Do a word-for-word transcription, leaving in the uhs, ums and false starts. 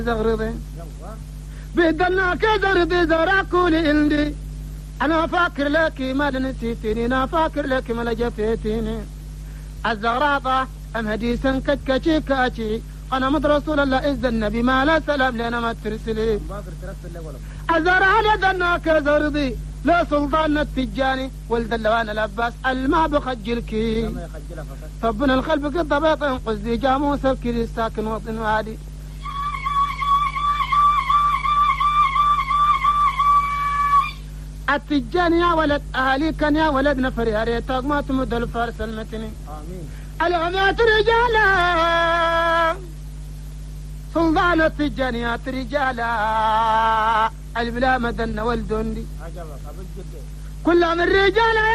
زغرضي بدلنا كزرضي زراكولي عندي أنا فاكر لك ما نسيتني أنا فاكر لك ما لجفتيني الزغراطة أم هديسا كتكتشي كاتشي أنا مد رسول الله إذ النبي ما لا سلام لنا ما ترسلي الزرع لدنا كزرضي لا سلطان التجاني ولد اللوان الأباس الماء بخجلكي ربنا الخلف قد بيط قصدي جاموس الكري الساكن وطن وادي التجاني يا ولد أهالي كان يا ولد نفر يا ريتك ما تمد الفارس المتني آمين العمات رجالا سلطان التجانيات رجالا البلا مدن والدندي كل من رجالا